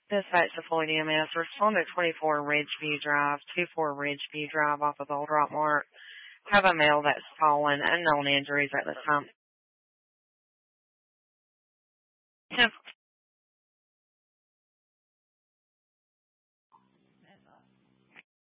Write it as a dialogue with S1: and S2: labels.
S1: Dispatch to Floyd EMS. Respond to 24 Ridgeview Drive, 24 Ridgeview Drive off of Old Rock Mart. Have a male that's fallen, unknown injuries at this time.